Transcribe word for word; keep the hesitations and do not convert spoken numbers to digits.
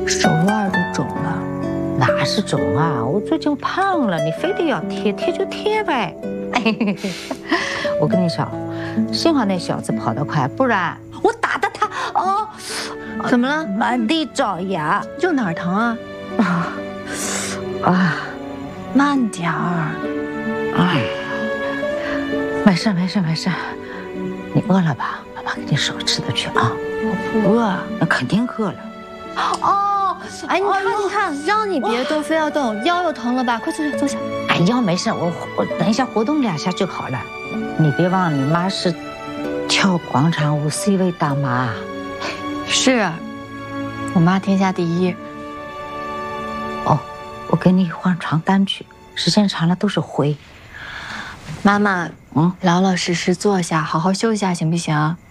手腕都肿了。 哪是肿啊？我最近胖了，你非得要贴，贴就贴呗。我跟你说，幸好那小子跑得快，不然我打的他哦， 怎么了？ 满地找牙。 又哪儿疼啊？ 啊啊， 慢点儿。 哎，没事没事没事，你饿了吧？妈妈给你收吃的去啊。 我不饿， 那肯定饿了。哦， 哎，你看你看，让你别动，非要动，腰又疼了吧？快坐下坐下。 哎，腰没事，我我等一下活动两下就好了。你别忘了，你妈是跳广场舞 C 位大妈。 是，我妈天下第一。 哦，我给你换床单去，时间长了都是灰。 妈妈， 嗯， 老老实实坐下，好好休息下，行不行？